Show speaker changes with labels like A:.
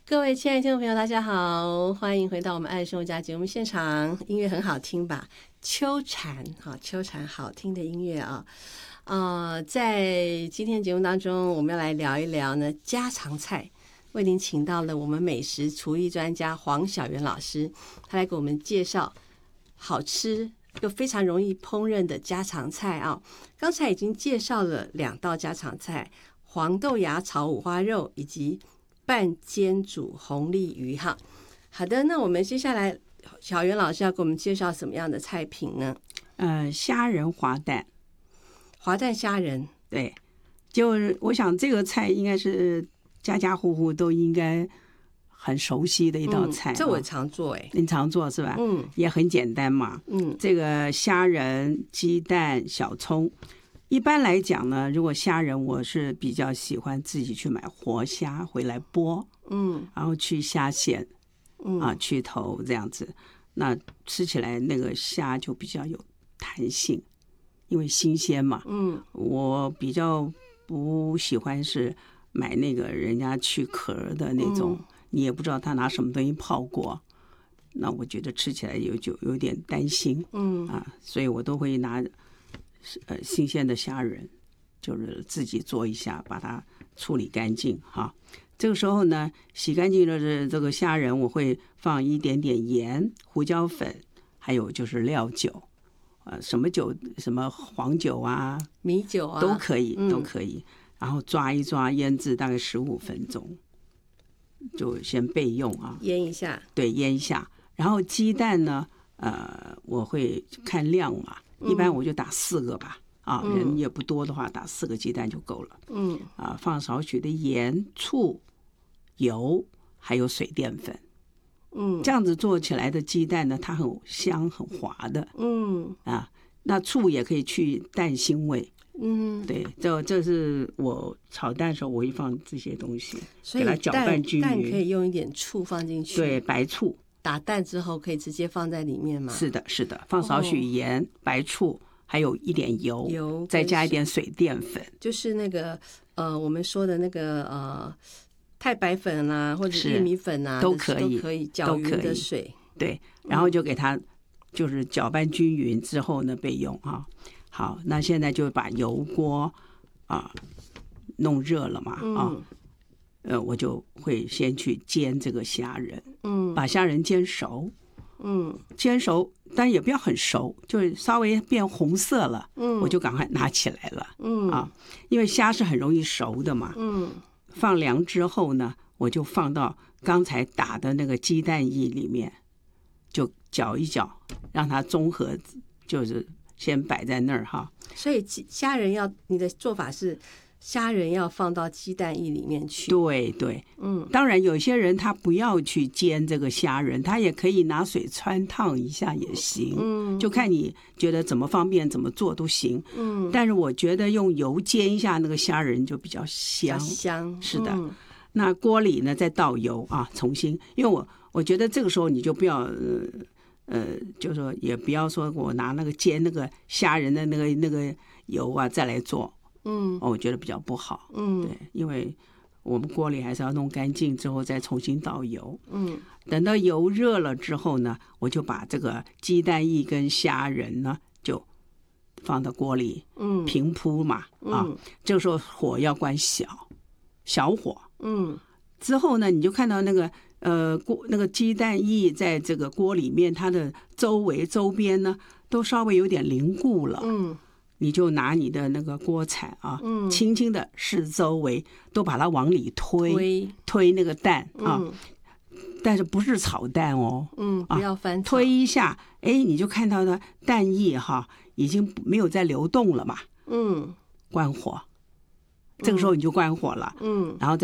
A: 各位亲爱的听众朋友，大家好，欢迎回到我们爱生活家节目现场。音乐很好听吧？秋蝉，秋蝉好听的音乐啊。在今天节目当中，我们要来聊一聊呢家常菜。为您请到了我们美食厨艺专家黄小媛老师，他来给我们介绍好吃又非常容易烹饪的家常菜啊。刚才已经介绍了2道家常菜：黄豆芽炒五花肉以及半煎煮红鲤鱼哈。好的，那我们接下来小媛老师要给我们介绍什么样的菜品呢？
B: 虾仁滑蛋，
A: 滑蛋虾仁，
B: 对，就是我想这个菜应该是家家户户都应该很熟悉的一道菜。
A: 这我常做
B: 你常做是吧？也很简单嘛。这个虾仁、鸡蛋、小葱。一般来讲呢，如果虾仁我是比较喜欢自己去买活虾回来剥，然后去虾线，去头这样子，那吃起来那个虾就比较有弹性，因为新鲜嘛。我比较不喜欢是买那个人家去壳的那种，你也不知道他拿什么东西泡过，那我觉得吃起来有点担心，所以我都会拿新鲜的虾仁，就是自己做一下，把它处理干净哈。这个时候呢，洗干净了这个虾仁，我会放一点点盐、胡椒粉，还有就是料酒，什么酒，什么黄酒啊、
A: 米酒啊，
B: 都可以，都可以。然后抓一抓，腌制大概15分钟，就先备用啊。
A: 腌一下，
B: 对，腌一下。然后鸡蛋呢，我会看量嘛。一般我就打4个吧，人也不多的话，打4个鸡蛋就够了。放少许的盐、醋、油，还有水淀粉。这样子做起来的鸡蛋呢，它很香很滑的。那醋也可以去蛋腥味。对，这是我炒蛋的时候我会放这些东西，
A: 所以
B: 给它搅拌均匀。
A: 蛋可以用一点醋放进去。
B: 对，白醋。
A: 打蛋之后可以直接放在里面吗？
B: 是的，是的，放少许盐、白醋，还有一点油，再加一点水淀粉，
A: 就是那个我们说的那个太白粉啊，或者玉米粉啊，
B: 都可
A: 以搅匀的水。
B: 对，然后就给它就是搅拌均匀之后呢备用啊。好，那现在就把油锅弄热了嘛我就会先去煎这个虾仁，把虾仁煎熟，煎熟，但也不要很熟，就是稍微变红色了，我就赶快拿起来了，因为虾是很容易熟的嘛，放凉之后呢，我就放到刚才打的那个鸡蛋液里面，就搅一搅，让它中和，就是先摆在那儿哈。
A: 所以虾仁你的做法是？虾仁要放到鸡蛋液里面去。
B: 对对，当然有些人他不要去煎这个虾仁，他也可以拿水汆烫一下也行，就看你觉得怎么方便怎么做都行。但是我觉得用油煎一下那个虾仁就比较香。是的。那锅里呢再倒油重新，因为我觉得这个时候你就不要就说也不要说我拿那个煎那个虾仁的那个油再来做。我觉得比较不好。对，因为我们锅里还是要弄干净之后再重新倒油。等到油热了之后呢，我就把这个鸡蛋液跟虾仁呢就放到锅里，平铺嘛，这个时候火要关小火。之后呢，你就看到那个那个鸡蛋液在这个锅里面，它的周边呢都稍微有点凝固了。你就拿你的那个锅铲轻轻的四周围都把它往里推那个蛋但是不是炒蛋哦，
A: 不要翻炒，
B: 推一下，你就看到的蛋液已经没有再流动了嘛，关火，这个时候你就关火了，然后再